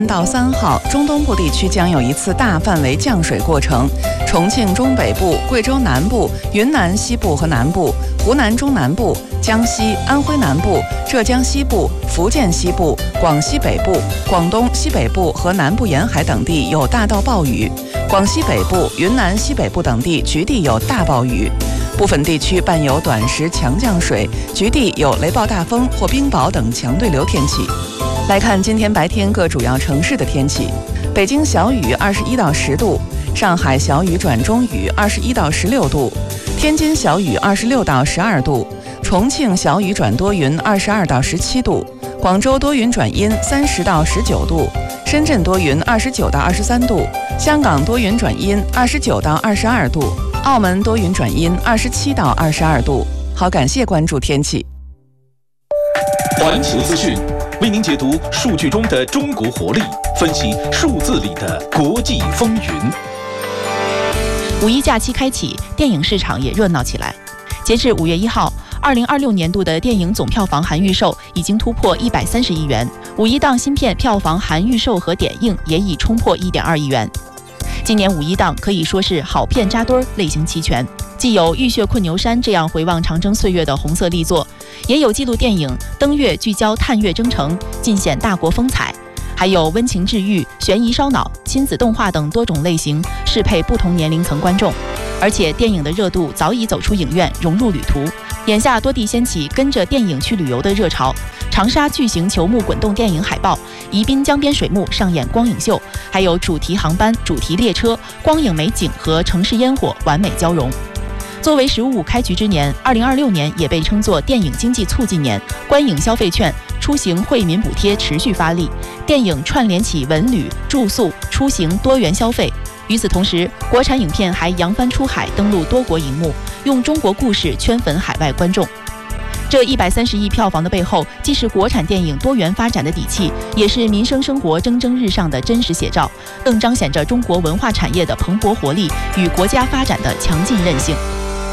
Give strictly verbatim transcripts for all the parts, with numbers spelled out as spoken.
到三号，中东部地区将有一次大范围降水过程。重庆中北部、贵州南部、云南西部和南部、湖南中南部、江西、安徽南部、浙江西部、福建西部、广西北部、广东西北部和南部沿海等地有大到暴雨，广西北部、云南西北部等地局地有大暴雨，部分地区伴有短时强降水，局地有雷暴大风或冰雹等强对流天气。来看今天白天各主要城市的天气：北京小雨二十一到十度，上海小雨转中雨二十一到十六度，天津小雨二十六到十二度，重庆小雨转多云二十二到十七度，广州多云转阴三十到十九度，深圳多云二十九到二十三度，香港多云转阴二十九到二十二度，澳门多云转阴二十七到二十二度。好，感谢关注天气。 环球资讯为您解读数据中的中国活力，分析数字里的国际风云。 五一假期开启，电影市场也热闹起来。截至五月一号，二零二六年度的电影总票房含预售已经突破一百三十亿元，五一档新片票房含预售和点映也已冲破一点二亿元。今年五一档可以说是好片扎堆儿，类型齐全，既有《浴血困牛山》这样回望长征岁月的红色力作，也有纪录电影《登月》聚焦探月征程，尽显大国风采，还有温情治愈、悬疑烧脑、亲子动画等多种类型，适配不同年龄层观众。而且电影的热度早已走出影院，融入旅途。眼下多地掀起跟着电影去旅游的热潮，长沙巨型球幕滚动电影海报，宜宾江边水幕上演光影秀，还有主题航班、主题列车、光影美景和城市烟火完美交融。作为“十五五”开局之年，二零二六年也被称作电影经济促进年，观影消费券、出行惠民补贴持续发力，电影串联起文旅、住宿、出行多元消费。与此同时，国产影片还扬帆出海，登陆多国荧幕，用中国故事圈粉海外观众。这一百三十亿票房的背后，既是国产电影多元发展的底气，也是民生生活蒸蒸日上的真实写照，更彰显着中国文化产业的蓬勃活力与国家发展的强劲韧性。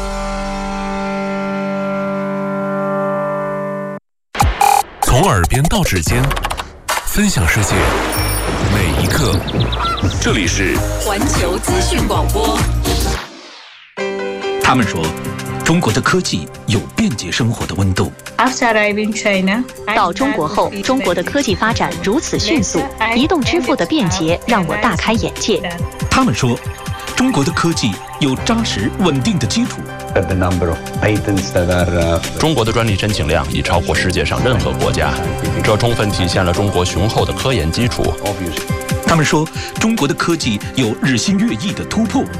从耳边到指尖，分享世界每一刻。这里是环球资讯广播。 他们说，中国的科技有便捷生活的温度。 到中国后，中国的科技发展如此迅速，移动支付的便捷让我大开眼界。 他们说，中国的科技有扎实稳定的基础。 中国的专利申请量已超过世界上任何国家，这充分体现了中国雄厚的科研基础。 他们说，中国的科技有日新月异的突破。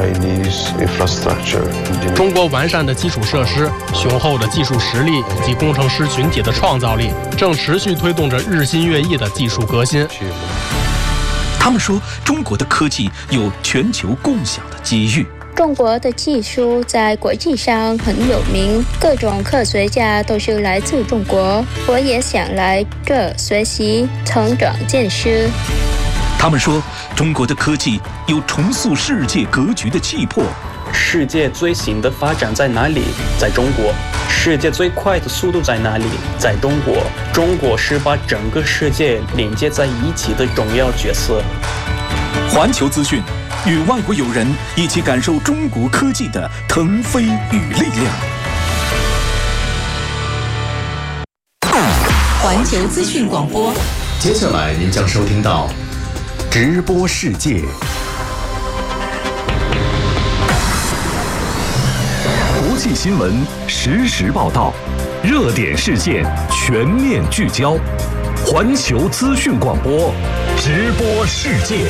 中国完善的基础设施、雄厚的技术实力以及工程师群体的创造力，正持续推动着日新月异的技术革新。 他们说，中国的科技有全球共享的机遇。 中国的技术在国际上很有名，各种科学家都是来自中国，我也想来这学习、成长见识。 他们说，中国的科技有重塑世界格局的气魄。 世界最新的发展在哪里？在中国。世界最快的速度在哪里？在中国。中国是把整个世界连接在一起的重要角色。 环球资讯，与外国友人一起感受中国科技的腾飞与力量。 环球资讯广播， 接下来您将收听到直播世界。国际新闻实时报道，热点事件全面聚焦。环球资讯广播，直播世界。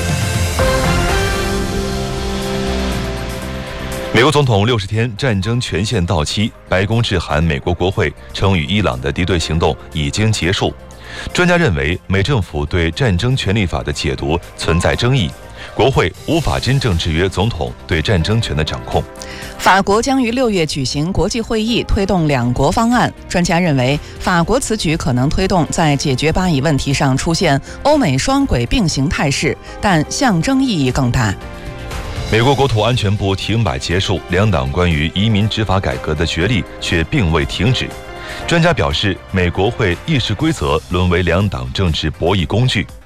美国总统六十天战争权限到期，白宫致函美国国会，称与伊朗的敌对行动已经结束。专家认为，美政府对战争权利法的解读存在争议，国会无法真正制约总统对战争权的掌控。 法国将于六月举行国际会议，推动两国方案。专家认为，法国此举可能推动在解决巴以问题上出现欧美双轨并行态势，但象征意义更大。 美国国土安全部停摆结束，两党关于移民执法改革的决议却并未停止。专家表示，美国会议事规则沦为两党政治博弈工具。